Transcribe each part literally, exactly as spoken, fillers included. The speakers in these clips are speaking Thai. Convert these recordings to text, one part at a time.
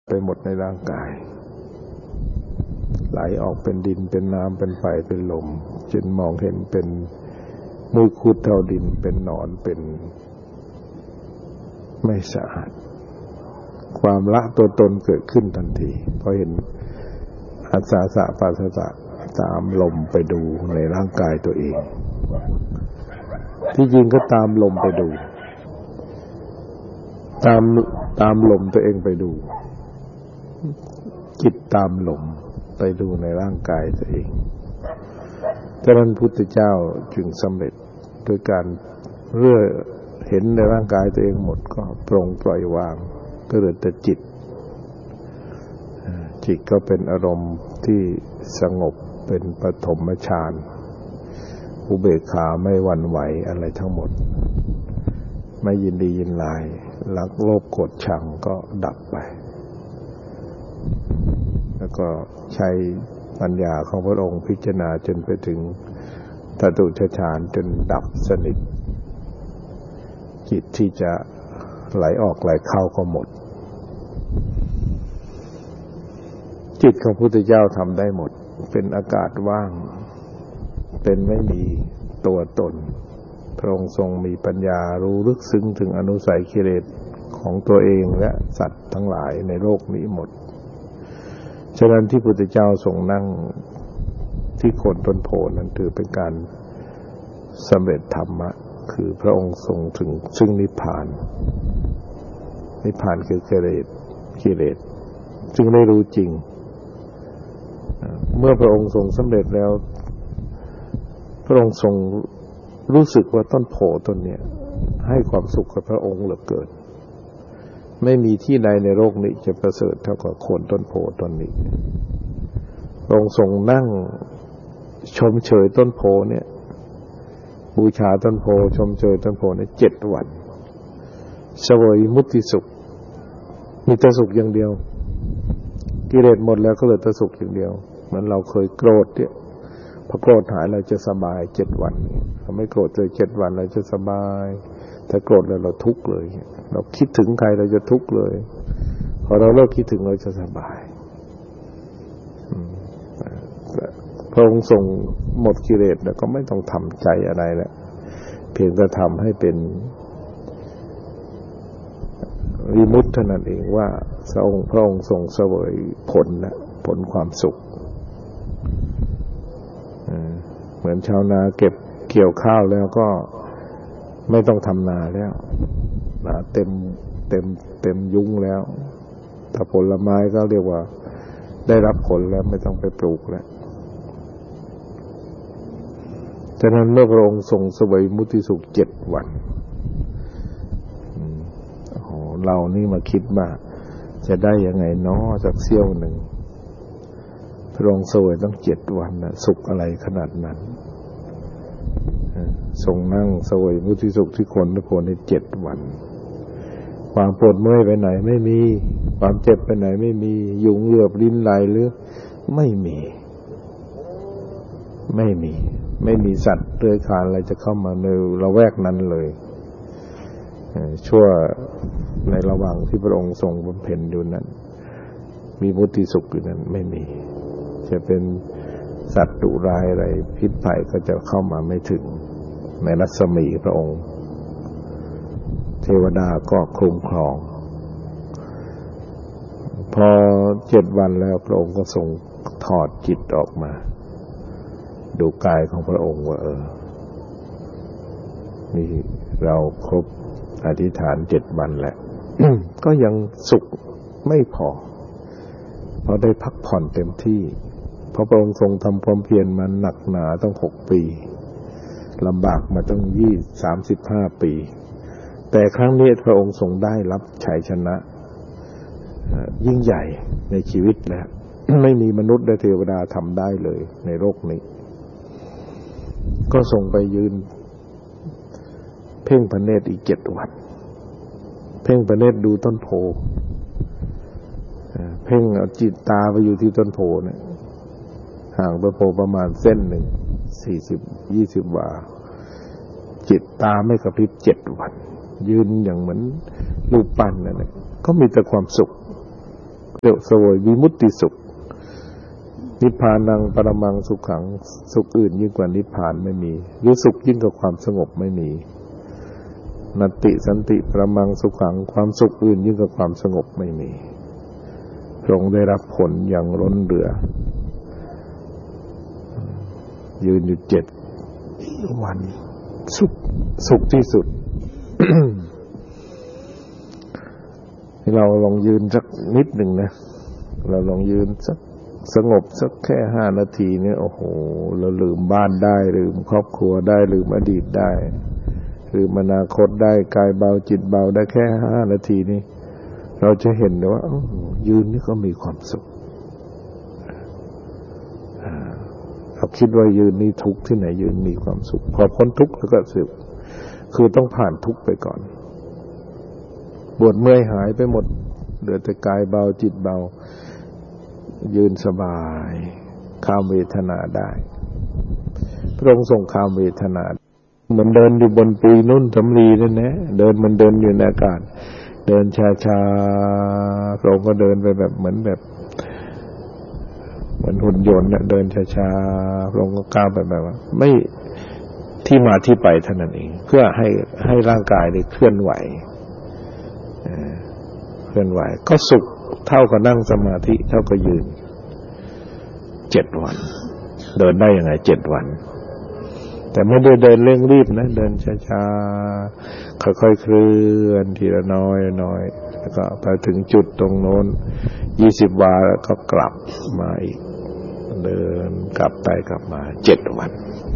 ไปหมดในร่างกายไหลออกเป็นดินเป็นน้ำเป็นไฟเป็นลมจนมองเห็นเป็นมูลคุดเท่าดินเป็นหนอนเป็นไม่สะอาดความละตัวตนเกิดขึ้นทันทีพอเห็นอาสาสะปัสสะตามลมไปดูในร่างกายตัวเองที่จริงก็ตามลมไปดูตามตามลมตัวเองไปดูจิตตามลมไปดูในร่างกายตัวเองฉะนั้นพุทธเจ้าจึงสำเร็จโดยการเรื่อเห็นในร่างกายตัวเองหมดก็ปรงปล่อยวางก็เหลือแต่จิตจิตก็เป็นอารมณ์ที่สงบเป็นปฐมฌานอุเบกขาไม่หวั่นไหวอะไรทั้งหมดไม่ยินดียินร้ายรักโลภโกรธชังก็ดับไปแล้วก็ใช้ปัญญาของพระองค์พิจารณาจนไปถึงตตุฌานจนดับสนิทจิตที่จะไหลออกไหลเข้าก็หมดจิตของพระพุทธเจ้าทำได้หมดเป็นอากาศว่างเป็นไม่มีตัวตนพระองค์ทรงมีปัญญารู้ลึกซึ้งถึงอนุสัยกิเลสของตัวเองและสัตว์ทั้งหลายในโลกนี้หมดฉะนั้นที่พระพุทธเจ้าทรงนั่งที่โคนต้นโพนั้นถือเป็นการสำเร็จธรรมะคือพระองค์ทรงถึงซึ่งนิพพานนิพพานคือกิเลสกิเลสจึงได้รู้จริงเมื่อพระองค์ทรงสำเร็จแล้วพระองค์ทรงรู้สึกว่าต้นโพต้นนี้ให้ความสุขกับพระองค์เหลือเกินไม่มีที่ใดในโลกนี้จะประเสริฐเท่ากับโคนต้นโพต้นนี้พระองค์ทรงนั่งชมเชยต้นโพเนี่ยบูชาต้นโพชมเชยต้นโพเนี่ยเจ็ดวันเสวยมุติสุขมีแต่สุขอย่างเดียวกิเลสหมดแล้วก็เหลือแต่สุขอย่างเดียวเหมือนเราเคยโกรธเนี่ยพอโกรธหายเราจะสบายเจ็ดวันเราไม่โกรธเลยเจ็ดวันเราจะสบายถ้าโกรธแล้วเราทุกข์เลยเราคิดถึงใครเราจะทุกข์เลยพอเราเลิกคิดถึงเราจะสบายพระองค์ทรงหมดกิเลสแล้วก็ไม่ต้องทำใจอะไรแล้วเพียงแต่ทำให้เป็นวิมุตติเท่านั้นเองว่าพระองค์พระองค์ทรงเสวยผลนะผลความสุขเหมือนชาวนาเก็บเกี่ยวข้าวแล้วก็ไม่ต้องทำนาแล้วนาเต็มเต็มเต็มยุ้งแล้วถ้าผลไม้ก็เรียกว่าได้รับผลแล้วไม่ต้องไปปลูกแล้วฉะนั้นเมื่อพระองค์ทรงเสวยมุติสุขเจ็ดวันโอ้โหเรานี่มาคิดว่าจะได้ยังไงน้อสักเสี้ยวหนึ่งพระองค์เสวยตั้งเจ็ดวันนะสุขอะไรขนาดนั้นทรงนั่งเสวยมุติสุขที่โคนต้นโพในเจ็ดวันความปวดเมื่อยไปไหนไม่มีความเจ็บไปไหนไม่มียุงเหลือบลิ้นไหลหรือไม่มีไม่มีไม่มีสัตว์เลื้อยคลานอะไรจะเข้ามาในละแวกนั้นเลยชั่วในระหว่างที่พระองค์ทรงบำเพ็ญอยู่นั้นมีมุติสุขอยู่นั้นไม่มีจะเป็นสัตว์ดุร้ายอะไรพิษภัยก็จะเข้ามาไม่ถึงในรัศมีพระองค์เทวดาก็คุ้มครองพอเจ็ดวันแล้วพระองค์ก็ทรงถอดจิตออกมาดูกายของพระองค์ว่าเออนี่เราครบอธิษฐานเจ็ดวันแล้ว ก็ยังสุขไม่พอเพราะได้พักผ่อนเต็มที่เพราะพระองค์ทรงทำความเพียรมาหนักหนาตั้งหกปีลำบากมาตั้งยี่สามสิบห้าปีแต่ครั้งนี้พระองค์ทรงได้รับชัยชนะยิ่งใหญ่ในชีวิตแล้ว ไม่มีมนุษย์และเทวดาทำได้เลยในโลกนี้ก็ทรงไปยืนเพ่งพระเนตรอีกเจ็ดวันเพ่งพระเนตรดูต้นโพเพ่งเอาจิตตาไปอยู่ที่ต้นโพเนี่ยห่างต้นโพประมาณเส้นหนึ่งสี่สิบยี่สิบวาจิตตาไม่กระพริบเจ็ดวันยืนอย่างเหมือนรูปปั้นนั่นแหละก็มีแต่ความสุขเดี๋ยวสวยวิมุตติสุขนิพพานังปรมังสุขขังสุขอื่นยิ่งกว่านิพพานไม่มีหรือสุขยิ่งกว่าความสงบไม่มีนัตติสันติปรมังสุขขังความสุขอื่นยิ่งกว่าความสงบไม่มีพระองค์ได้รับผลอย่างล้นเหลือยืนอยู่เจ็ดวันสุขสุขที่สุด เราลองยืนสักนิดหนึ่งนะเราลองยืนสักสงบสักแค่ห้านาทีเนี่ยโอ้โหเราลืมบ้านได้ลืมครอบครัวได้ลืมอดีตได้ลืมอนาคตได้กายเบาจิตเบาได้แค่ห้านาทีนี้เราจะเห็นเลยว่ายืนนี่ก็มีความสุขเราคิดว่ายืนนี่ทุกข์ที่ไหนยืนมีความสุขพอพ้นทุกข์แล้วก็สุขคือต้องผ่านทุกข์ไปก่อนปวดเมื่อยหายไปหมดเหลือแต่กายเบาจิตเบายืนสบายข้ามเวทนาได้พระองค์ทรงข้ามเวทนาเหมือนเดินอยู่บนปุยนุ่นสำลีนั่นแหละเดินมันเดินอยู่ในอากาศเดินช้าๆพระองค์ก็เดินไปแบบเหมือนแบบเหมือนหุ่นยนต์เนี่ยเดินช้าๆพระองค์ก็ก้าวไปแบบว่าไม่ที่มาที่ไปเท่านั้นเองเพื่อให้ให้ร่างกายได้เคลื่อนไหวเคลื่อนไหวก็สุขเท่ากับนั่งสมาธิเท่ากับยืนเจ็ดวันเดินได้ยังไงเจ็ดวันแต่ไม่ได้เดินเร่งรีบนะเดินช้าๆค่อยๆเคลื่อนทีละน้อยน้อยแล้วก็ไปถึงจุดตรงโน้นยี่สิบวาแล้วก็กลับมาอีกเดินกลับไปกลับมาเจ็ดวัน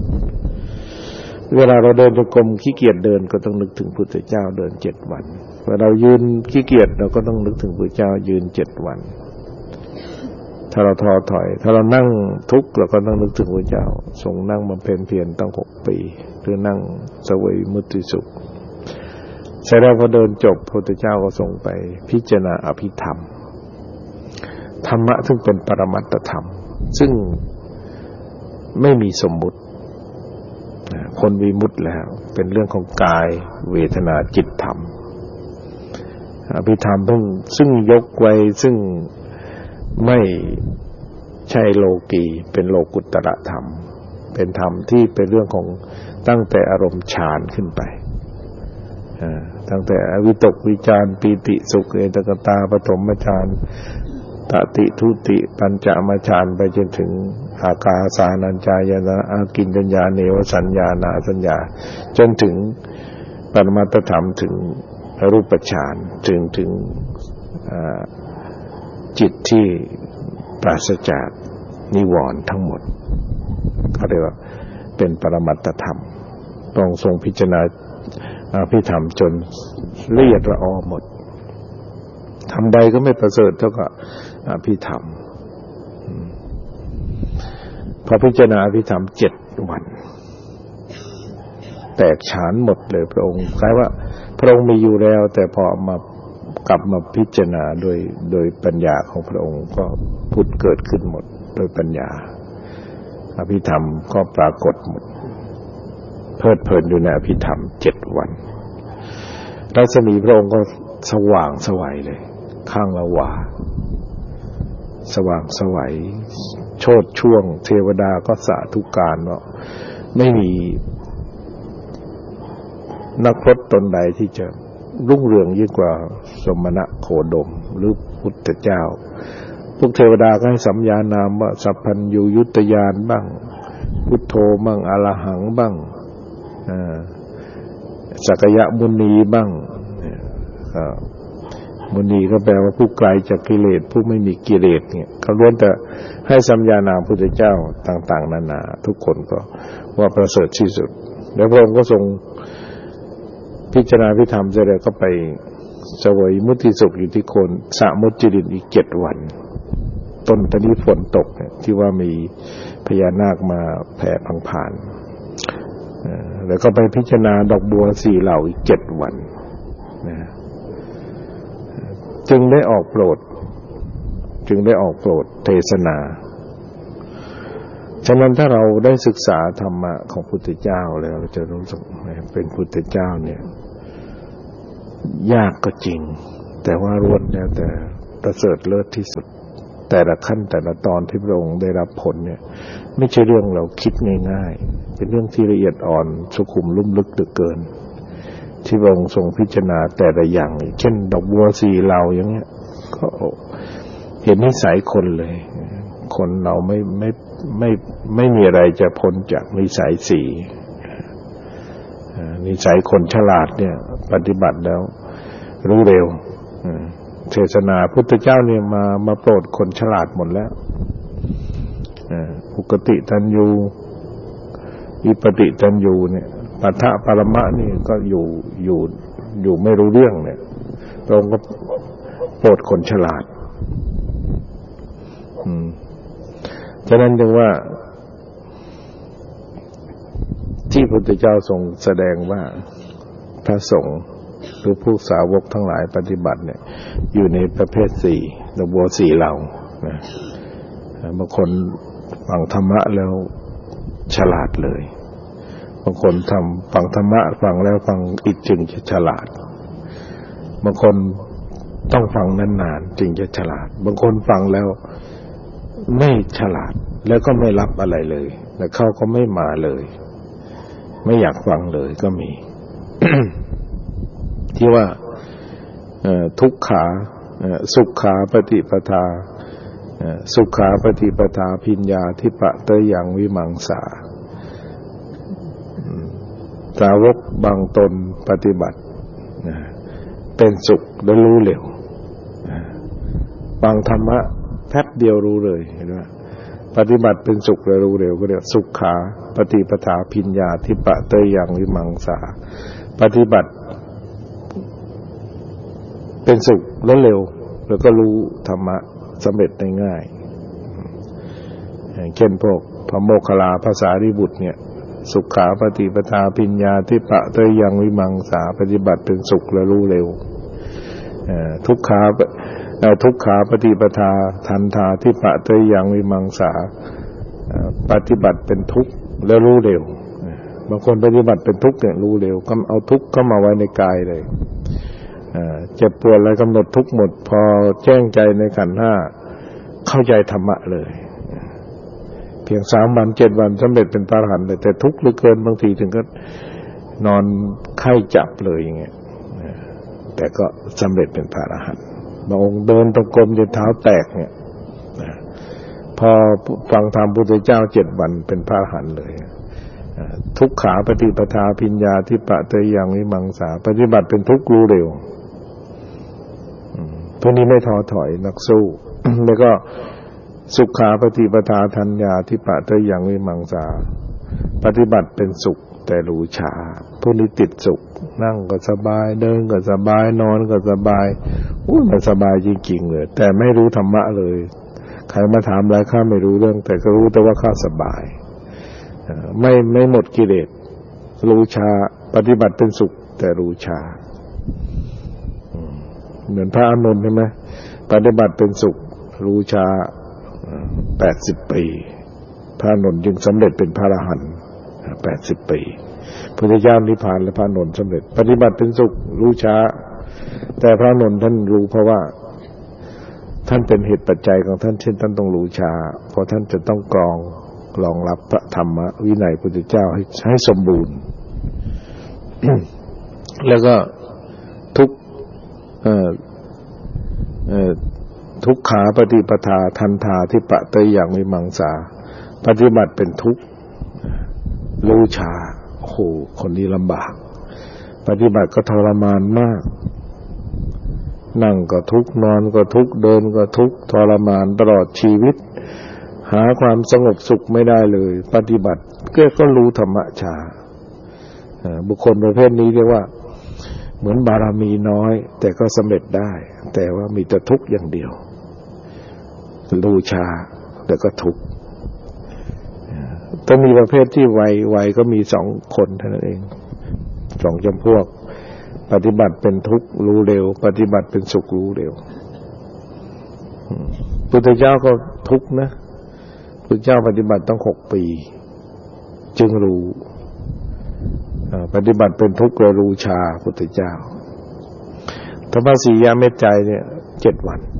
เวลาเราเดินจงกรมขี้เกียจเดินก็ต้องนึกถึงพุทธเจ้าเดินเจ็ดวันเวลาเรายืนขี้เกียจเราก็ต้องนึกถึงพุทธเจ้ายืนเจ็ดวันถ้าเราท้อถอยถ้าเรานั่งทุกข์เราก็ต้องนึกถึงพระเจ้าทรงนั่งบำเพ็ญเพียรตั้งหกปีหรือนั่งเสวยมุติสุขใช่แล้วพอเดินจบพระพุทธเจ้าก็ทรงไปพิจารณาอภิธรรมธรรมะซึ่งเป็นปรมัตถธรรมซึ่งไม่มีสมมุติคนวิมุตติแล้วเป็นเรื่องของกายเวทนาจิตธรรมอภิธรรมซึ่งซึ่งยกไว้ซึ่งไม่ใช่โลกีเป็นโลกุตตรธรรมเป็นธรรมที่เป็นเรื่องของตั้งแต่อารมณ์ฌานขึ้นไปตั้งแต่อวิตกวิจารปีติสุขเอตกตาปฐมฌานตติทุติปัญจมฌานไปจนถึงอากาสานัญจายตนะอากินจัญญาเนวสัญญานาสัญญาจนถึงปรมัตถธรรมถึงรูปฌานถึงถึงจิตที่ปราศจากนิวรณ์ทั้งหมดเขาเรียกว่าเป็นปรมัตถธรรมต้องทรงพิจารณาอภิธรรมจนละเอียดละออหมดทำใดก็ไม่ประเสริฐเท่ากับอภิธรรมพอพิจารณาอภิธรรมเจ็ดวันแตกฉานหมดเลยพระองค์คล้ายว่าพระองค์มีอยู่แล้วแต่พอมากลับมาพิจารณาโดยโดยปัญญาของพระองค์ก็ผุดเกิดขึ้นหมดโดยปัญญาอภิธรรมก็ปรากฏหมดเพลิดเพลินอยู่ในอภิธรรมเจ็ดวันรัศมีพระองค์ก็สว่างไสวเลยข้างละวาสว่างไสวโชติช่วงเทวดาก็สาธุการว่าไม่มีนักพรตตนใดที่จะรุ่งเรืองยิ่งกว่าสมณะโคดมหรือพุทธเจ้าพวกเทวดาก็ให้สัญญานามว่าสัพพัญญูยุตยานบ้างพุทโธบ้างอรหังบ้างสักยะมุนีบ้างมุนีก็แปลว่าผู้ไกลจากกิเลสผู้ไม่มีกิเลสเนี่ยเขาล้วนแต่ให้สัญญานามพุทธเจ้าต่างๆนานาทุกคนก็ว่าประเสริฐที่สุดแล้วพระองค์ก็ทรงพิจารณาพิธรรมเสร็จแล้วก็ไปเสวยมุติสุขอยู่ที่โคนสระมุจจิรินอีกเจ็ดวันต้นตอนนี้ฝนตกเนี่ยที่ว่ามีพญานาคมาแผ่พังผ่านแล้วก็ไปพิจารณาดอกบัวสี่เหล่าอีกเจ็ดวันนะจึงได้ออกโปรดจึงได้ออกโปรดเทศนาฉะนั้นถ้าเราได้ศึกษาธรรมะของพุทธเจ้าแล้วเราจะรู้สึกเป็นพุทธเจ้าเนี่ยยากก็จริงแต่ว่าล้วนแล้วแต่ประเสริฐเลิศที่สุดแต่ละขั้นแต่ละตอนที่พระองค์ได้รับผลเนี่ยไม่ใช่เรื่องเราคิดง่ายๆเป็นเรื่องที่ละเอียดอ่อนสุขุมลุ่มลึกเหลือเกินที่พระองค์ทรงพิจารณาแต่ละอย่างเช่นดอกบัวสีเหล่าอย่างเงี้ยก็เห็นนิสัยคนเลยคนเราไม่ไม่ไม่ไม่มีอะไรจะพ้นจากนิสัยสีนิสัยคนฉลาดเนี่ยปฏิบัติแล้วรู้เร็วเทศนาพุทธเจ้าเนี่ยมามาโปรดคนฉลาดหมดแล้วอุกติตันยูอิปติตันยูเนี่ยปัฏฐปรมะนี่ก็อยู่อยู่อยู่ไม่รู้เรื่องเนี่ยพระองค์ก็โปรดคนฉลาดอืมฉะนั้นจึงว่าที่พระพุทธเจ้าทรงแสดงว่าพระสงฆ์หรือผู้สาวกทั้งหลายปฏิบัติเนี่ยอยู่ในประเภทสี่ดอกบัวสี่เหล่านะบางคนฟังธรรมะแล้วฉลาดเลยบางคนทำฟังธรรมะฟังแล้วฟังอีกจึงจะฉลาดบางคนต้องฟังนานๆจึงจะฉลาดบางคนฟังแล้วไม่ฉลาดแล้วก็ไม่รับอะไรเลยแล้วเขาก็ไม่มาเลยไม่อยากฟังเลยก็มี ที่ว่าทุกขาสุขขาปฏิปทาสุขขาปฏิปทาพิญญาทิปะเตยังวิมังสาสาวกบางตนปฏิบัติเป็นสุขและรู้เร็วฟังธรรมะแป๊บเดียวรู้เลยเห็นไหมปฏิบัติเป็นสุขและรู้เร็วก็เรียกสุขขาปฏิปทาพิญญาทิปะเตยังวิมังสาปฏิบัติเป็นสุขและเร็วแล้วก็รู้ธรรมะสำเร็จได้ง่ายอย่างเช่นพวกพระโมคคัลลาภาษาริบุตรเนี่ยสุขขาปฏิปทาพิญญาทิปะเตยังวิมังสาปฏิบัติเป็นสุขและรู้เร็วทุกขาทุกขาปฏิปทาทันทาทิปะเตยังวิมังสาปฏิบัติเป็นทุกข์และรู้เร็วบางคนปฏิบัติเป็นทุกข์เนี่ยรู้เร็วก็เอาทุกข์เข้ามาไว้ในกายเลยเจ็บปวดอะไรกำหนดทุกข์หมดพอแจ้งใจในขันธ์ห้าเข้าใจธรรมะเลยเพียงสามวันเจ็ดวันสำเร็จเป็นพระอรหันต์เลยแต่ทุกข์เหลือเกินบางทีถึงก็นอนไข้จับเลยอย่างเงี้ยแต่ก็สำเร็จเป็นพระอรหันต์บางองค์เดินตรงกรมจนเท้าแตกเนี่ยพอฟังธรรมพุทธเจ้าเจ็ดวันเป็นพระอรหันต์เลยทุกขาปฏิปทาพิญญาทิปะเตยังวิมังสาปฏิบัติเป็นทุกข์รู้เร็วพวกนี้ไม่ท้อถอยนักสู้ แล้วก็สุขขาปฏิปทาทัญญาทิปะเตยังวิมังสาปฏิบัติเป็นสุขแต่รู้ช้าพวกนี้ติดสุขนั่งก็สบายเดินก็สบายนอนก็สบายอู้มันสบายจริงๆเลยแต่ไม่รู้ธรรมะเลยใครมาถามอะไรข้าไม่รู้เรื่องแต่ก็รู้แต่ว่าข้าสบายไม่ไม่หมดกิเลสรู้ช้าปฏิบัติเป็นสุขแต่รู้ช้าเหมือนพระอานนท์ใช่ไหมปฏิบัติเป็นสุขรู้ช้าแปดสิบปีพระอานนท์จึงสำเร็จเป็นพระอรหันต์แปดสิบปีพุทธเจ้านิพพานและพระอานนท์สำเร็จปฏิบัติเป็นสุขรู้ช้าแต่พระอานนท์ท่านรู้เพราะว่าท่านเป็นเหตุปัจจัยของท่านเช่นท่านต้องรู้ช้าเพราะท่านจะต้องกรองรองรับพระธรรมวินัยพุทธเจ้าให้ให้สมบูรณ์ แล้วก็ทุกเอ่อเอ่อทุกขาปฏิปทาทันทาทิปะเตยังวิมังสาปฏิบัติเป็นทุกข์รู้ชาโอ้โหคนนี้ลำบากปฏิบัติก็ทรมานมากนั่งก็ทุกข์นอนก็ทุกข์เดินก็ทุกข์ทรมานตลอดชีวิตหาความสงบสุขไม่ได้เลยปฏิบัติก็ก็รู้ธรรมะชาบุคคลประเภทนี้เรียกว่าเหมือนบารมีน้อยแต่ก็สำเร็จได้แต่ว่ามีแต่ทุกข์อย่างเดียวรู้ชาแต่ก็ทุกข์ต้องมีประเภทที่ไวไวก็มีสองคนเท่านั้นเองสองจำพวกปฏิบัติเป็นทุกข์รู้เร็วปฏิบัติเป็นสุขรู้เร็วพุทธเจ้าก็ทุกข์นะพุทธเจ้าปฏิบัติต้องหกปีจึงรู้ปฏิบัติเป็นทุกข์ก็รู้ชาพุทธเจ้าธรรมสียาเมตใจเนี่ยเจ็ดวัน